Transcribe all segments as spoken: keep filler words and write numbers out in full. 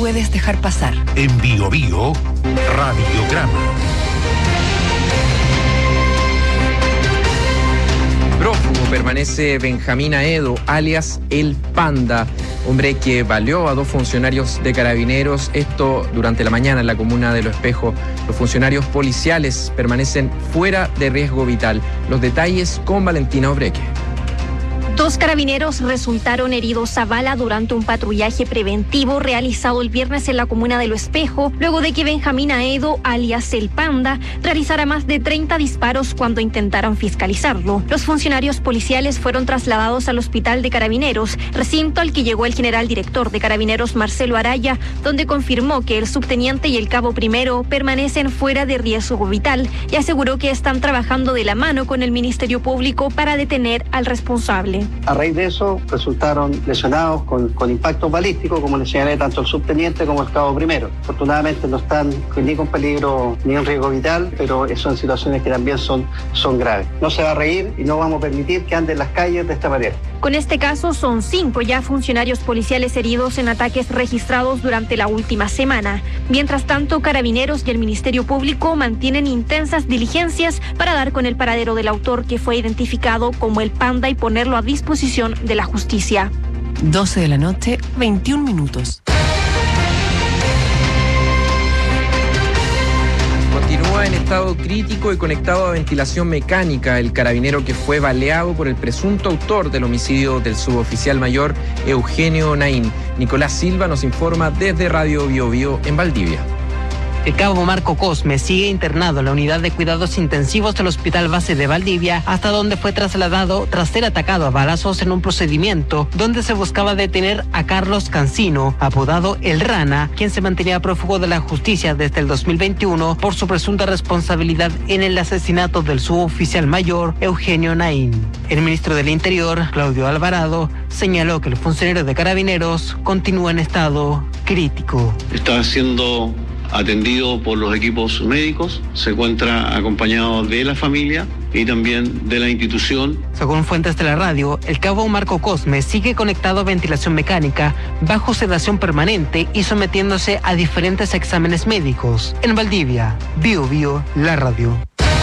puedes dejar pasar. En Bio Bio, Radiograma. Prófugo permanece Benjamín Aedo, alias El Panda, hombre que baleó a dos funcionarios de Carabineros. Esto durante la mañana en la comuna de Lo Espejo. Los funcionarios policiales permanecen fuera de riesgo vital. Los detalles con Valentina Obreque. Dos carabineros resultaron heridos a bala durante un patrullaje preventivo realizado el viernes en la comuna de Lo Espejo, luego de que Benjamín Aedo, alias El Panda, realizara más de treinta disparos cuando intentaron fiscalizarlo. Los funcionarios policiales fueron trasladados al hospital de Carabineros, recinto al que llegó el general director de Carabineros, Marcelo Araya, donde confirmó que el subteniente y el cabo primero permanecen fuera de riesgo vital y aseguró que están trabajando de la mano con el Ministerio Público para detener al responsable. A raíz de eso resultaron lesionados con, con impactos balísticos, como le señalé, tanto el subteniente como el cabo primero. Afortunadamente no están ni con peligro ni en riesgo vital, pero son situaciones que también son, son graves. No se va a reír y no vamos a permitir que anden las calles de esta manera. Con este caso son cinco ya funcionarios policiales heridos en ataques registrados durante la última semana. Mientras tanto, Carabineros y el Ministerio Público mantienen intensas diligencias para dar con el paradero del autor, que fue identificado como El Panda, y ponerlo a disposición de la justicia. doce de la noche, veintiún minutos. Continúa en estado crítico y conectado a ventilación mecánica el carabinero que fue baleado por el presunto autor del homicidio del suboficial mayor Eugenio Naín. Nicolás Silva nos informa desde Radio Bio Bio en Valdivia. El cabo Marco Cosme sigue internado en la unidad de cuidados intensivos del Hospital Base de Valdivia, hasta donde fue trasladado tras ser atacado a balazos en un procedimiento donde se buscaba detener a Carlos Cancino, apodado El Rana, quien se mantenía prófugo de la justicia desde el dos mil veintiuno por su presunta responsabilidad en el asesinato del suboficial mayor Eugenio Naín. El ministro del Interior, Claudio Alvarado, señaló que el funcionario de Carabineros continúa en estado crítico. Está siendo atendido por los equipos médicos, se encuentra acompañado de la familia y también de la institución. Según fuentes de la radio, el cabo Marco Cosme sigue conectado a ventilación mecánica, bajo sedación permanente y sometiéndose a diferentes exámenes médicos. En Valdivia, Bio Bio, la radio.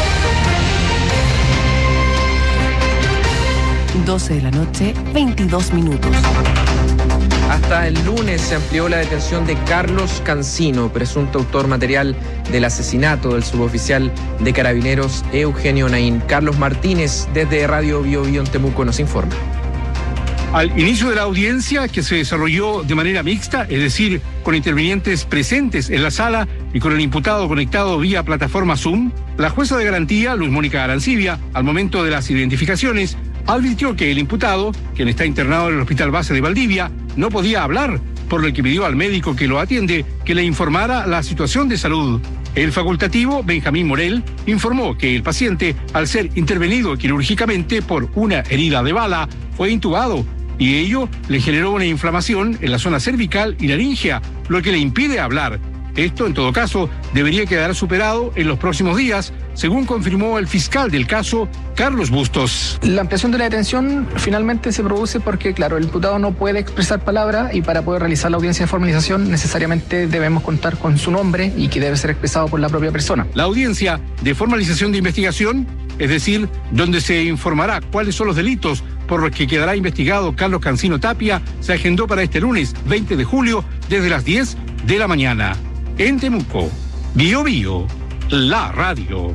doce de la noche, veintidós minutos. Hasta el lunes se amplió la detención de Carlos Cancino, presunto autor material del asesinato del suboficial de Carabineros Eugenio Naín. Carlos Martínez, desde Radio Bio Bio en Temuco, nos informa. Al inicio de la audiencia, que se desarrolló de manera mixta, es decir, con intervinientes presentes en la sala y con el imputado conectado vía plataforma Zoom, la jueza de garantía, Luz Mónica Arancibia, al momento de las identificaciones, advirtió que el imputado, quien está internado en el Hospital Base de Valdivia, no podía hablar, por lo que pidió al médico que lo atiende que le informara la situación de salud. El facultativo, Benjamín Morel, informó que el paciente, al ser intervenido quirúrgicamente por una herida de bala, fue intubado y ello le generó una inflamación en la zona cervical y laringea, lo que le impide hablar. Esto, en todo caso, debería quedar superado en los próximos días, según confirmó el fiscal del caso, Carlos Bustos. La ampliación de la detención finalmente se produce porque, claro, el imputado no puede expresar palabra y para poder realizar la audiencia de formalización necesariamente debemos contar con su nombre y que debe ser expresado por la propia persona. La audiencia de formalización de investigación, es decir, donde se informará cuáles son los delitos por los que quedará investigado Carlos Cancino Tapia, se agendó para este lunes veinte de julio desde las diez de la mañana. En Temuco, Bio Bio, la radio.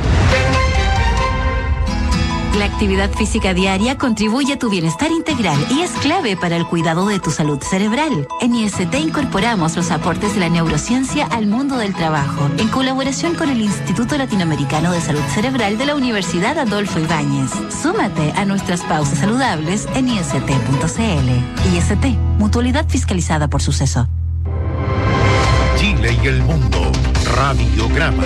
La actividad física diaria contribuye a tu bienestar integral y es clave para el cuidado de tu salud cerebral. En I S T incorporamos los aportes de la neurociencia al mundo del trabajo, en colaboración con el Instituto Latinoamericano de Salud Cerebral de la Universidad Adolfo Ibáñez. Súmate a nuestras pausas saludables en I S T punto C L. I S T, mutualidad fiscalizada por Suceso. Chile y el mundo, Radiograma.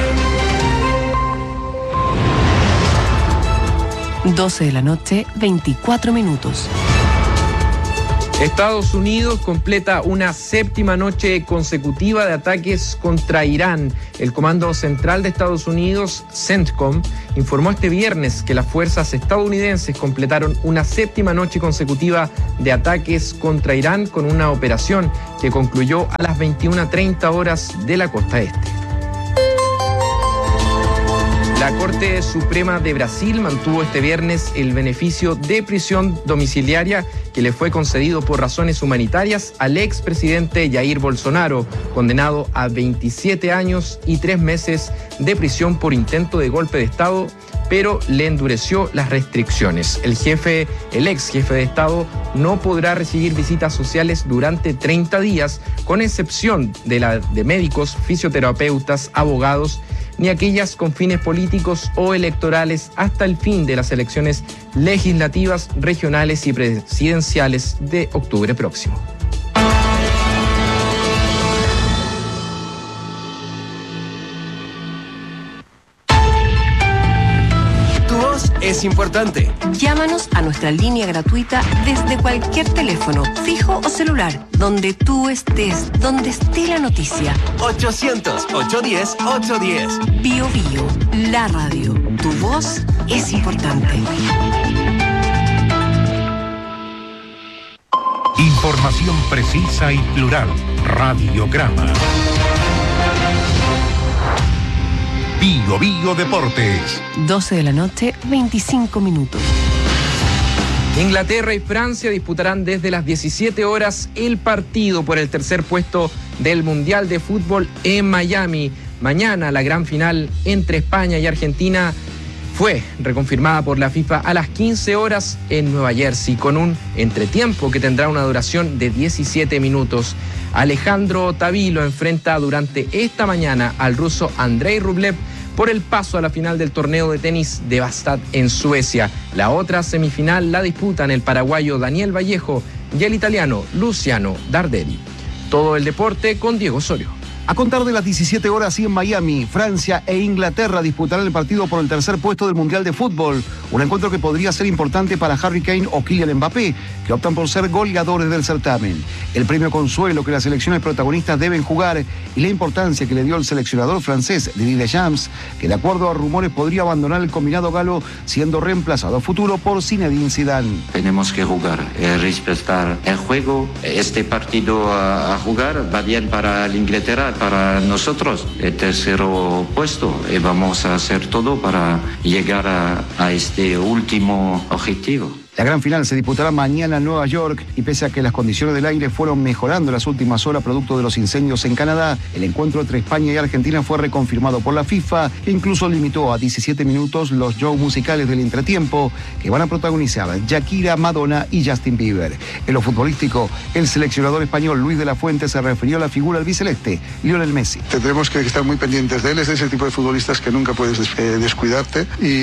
doce de la noche, veinticuatro minutos. Estados Unidos completa una séptima noche consecutiva de ataques contra Irán. El Comando Central de Estados Unidos, CENTCOM, informó este viernes que las fuerzas estadounidenses completaron una séptima noche consecutiva de ataques contra Irán con una operación que concluyó a las veintiuna treinta horas de la costa este. La Corte Suprema de Brasil mantuvo este viernes el beneficio de prisión domiciliaria que le fue concedido por razones humanitarias al expresidente Jair Bolsonaro, condenado a veintisiete años y tres meses de prisión por intento de golpe de Estado, pero le endureció las restricciones. El jefe, el ex jefe de Estado no podrá recibir visitas sociales durante treinta días, con excepción de la de médicos, fisioterapeutas, abogados, ni aquellas con fines políticos o electorales hasta el fin de las elecciones legislativas, regionales y presidenciales de octubre próximo. Es importante. Llámanos a nuestra línea gratuita desde cualquier teléfono, fijo o celular, donde tú estés, donde esté la noticia. ochocientos, ochocientos diez, ochocientos diez. Bio Bio, la radio. Tu voz es importante. Información precisa y plural. Radiograma. Bio Bio Deportes. doce de la noche, veinticinco minutos. Inglaterra y Francia disputarán desde las diecisiete horas el partido por el tercer puesto del Mundial de Fútbol en Miami. Mañana la gran final entre España y Argentina fue reconfirmada por la FIFA a las quince horas en Nueva Jersey, con un entretiempo que tendrá una duración de diecisiete minutos. Alejandro Tavilo enfrenta durante esta mañana al ruso Andrei Rublev por el paso a la final del torneo de tenis de Bastad en Suecia. La otra semifinal la disputan el paraguayo Daniel Vallejo y el italiano Luciano Darderi. Todo el deporte con Diego Osorio. A contar de las diecisiete horas y en Miami, Francia e Inglaterra disputarán el partido por el tercer puesto del Mundial de Fútbol. Un encuentro que podría ser importante para Harry Kane o Kylian Mbappé, que optan por ser goleadores del certamen. El premio consuelo que las selecciones protagonistas deben jugar y la importancia que le dio el seleccionador francés Didier Deschamps, que de acuerdo a rumores podría abandonar el combinado galo siendo reemplazado a futuro por Zinedine Zidane. Tenemos que jugar, eh, respetar el juego. Este partido a, a jugar va bien para el Inglaterra, para nosotros el tercero puesto, y vamos a hacer todo para llegar a, a este último objetivo. La gran final se disputará mañana en Nueva York y pese a que las condiciones del aire fueron mejorando en las últimas horas producto de los incendios en Canadá, el encuentro entre España y Argentina fue reconfirmado por la FIFA e incluso limitó a diecisiete minutos los shows musicales del entretiempo que van a protagonizar Shakira, Madonna y Justin Bieber. En lo futbolístico, el seleccionador español Luis de la Fuente se refirió a la figura albiceleste, Lionel Messi. Tendremos que estar muy pendientes de él, es de ese tipo de futbolistas que nunca puedes descuidarte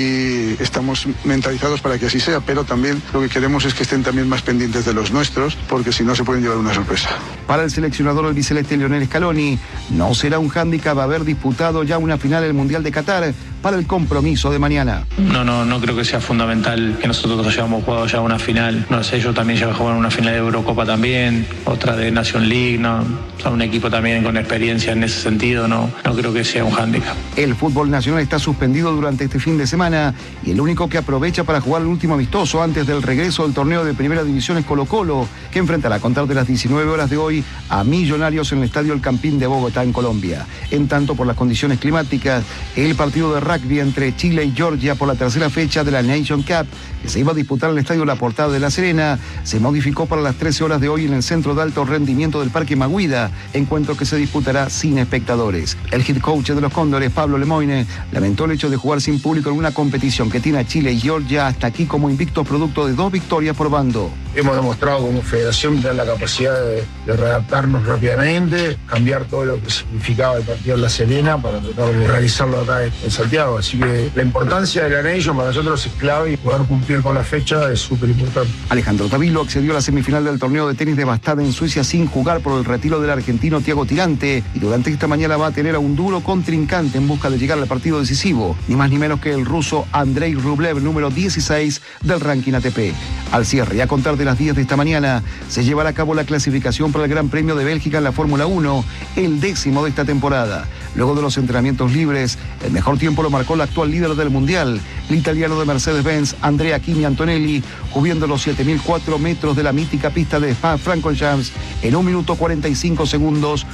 y estamos mentalizados para que así sea, pero también lo que queremos es que estén también más pendientes de los nuestros, porque si no se pueden llevar una sorpresa. Para el seleccionador albiceleste Lionel Scaloni, no será un hándicap haber disputado ya una final del Mundial de Qatar para el compromiso de mañana. No, no, no creo que sea fundamental que nosotros hayamos jugado ya una final. No sé, yo también ya he jugado una final de Eurocopa también, otra de Nation League, no. Son un equipo también con experiencia en ese sentido, no, no creo que sea un hándicap. El fútbol nacional está suspendido durante este fin de semana y el único que aprovecha para jugar el último amistoso antes del regreso del torneo de Primera División es Colo Colo, que enfrentará a contar de las diecinueve horas de hoy a Millonarios en el Estadio El Campín de Bogotá, en Colombia. En tanto, por las condiciones climáticas, el partido de rugby entre Chile y Georgia por la tercera fecha de la Nation Cup, que se iba a disputar en el Estadio La Portada de La Serena, se modificó para las trece horas de hoy en el Centro de Alto Rendimiento del Parque Maguida, encuentro que se disputará sin espectadores. El head coach de los Cóndores, Pablo Lemoine, lamentó el hecho de jugar sin público en una competición que tiene a Chile y Georgia hasta aquí como invictos producto de dos victorias por bando. Hemos demostrado como federación tener la capacidad de, de readaptarnos rápidamente, cambiar todo lo que significaba el partido en La Serena para tratar de realizarlo acá en Santiago. Así que la importancia de la Nation para nosotros es clave y poder cumplir con la fecha es súper importante. Alejandro Tavilo accedió a la semifinal del torneo de tenis de Bastad en Suecia sin jugar por el retiro del argentino Thiago Tirante y durante esta mañana va a tener a un duro contrincante en busca de llegar al partido decisivo, ni más ni menos que el ruso Andrei Rublev, número dieciséis del ranking A T P. Al cierre y a contar de de las diez de esta mañana se llevará a cabo la clasificación para el Gran Premio de Bélgica en la Fórmula uno, el décimo de esta temporada. Luego de los entrenamientos libres, el mejor tiempo lo marcó el actual líder del Mundial, el italiano de Mercedes-Benz, Andrea Kimi Antonelli, cubriendo los siete mil cuatro metros de la mítica pista de Spa-Francorchamps en un minuto cuarenta y cinco segundos